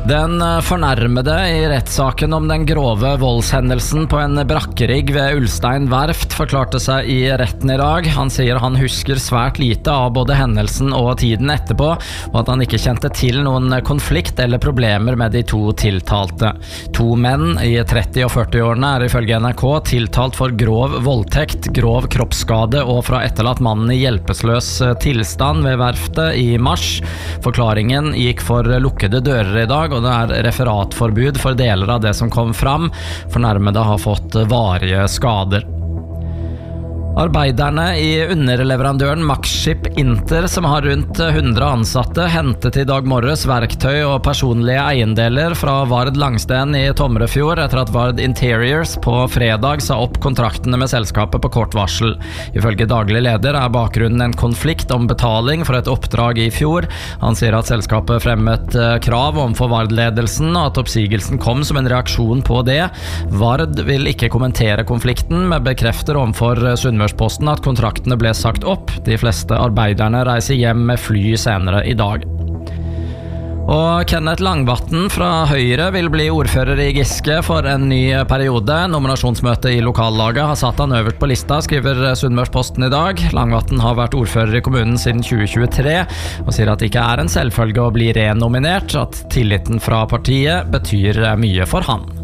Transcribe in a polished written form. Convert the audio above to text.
Den fornærmede i rettssaken om den grove voldshendelsen på en brakkerigg ved Ulstein Verft forklarte seg i retten i dag. Han sier han husker svært lite av både hendelsen og tiden etterpå, og at han ikke kjente til noen konflikt eller problemer med de to tiltalte. To menn i 30- og 40-årene er ifølge NRK tiltalt for grov voldtekt, grov kroppsskade og fra etterlatt mannen i hjelpeløs tilstand ved verftet i mars. Forklaringen gikk for lukkede dører i dag, og det er referatforbud for deler av det som kom fram. Fornærmede har fått varige skader. Arbeiderne i underleverandøren Maxship Inter, som har rundt 100 ansatte, hentet i dag morges verktøy og personlige eiendeler fra Vard Langsten i Tomrefjord etter at Vard Interiors på fredag sa opp kontraktene med selskapet på kort varsel. Ifølge daglig leder er bakgrunnen en konflikt om betaling for et oppdrag i fjor. Han sier at selskapet fremmet krav overfor Vard-ledelsen, og at oppsigelsen kom som en reaksjon på det. Vard vil ikke kommentere konflikten, men bekrefter overfor Sunnmørsposten at kontraktene ble sagt opp. De fleste arbeiderne reiser hjem med fly senere i dag. Og Kenneth Langvatn fra Høyre vil bli ordfører i Giske for en ny periode. Nominasjonsmøtet i lokallaget har satt han øverst på lista, skriver Sunnmørsposten i dag. Langvatn har vært ordfører i kommunen siden 2023, og sier at det ikke er en selvfølge å bli renominert, at tilliten fra partiet betyr mye for han.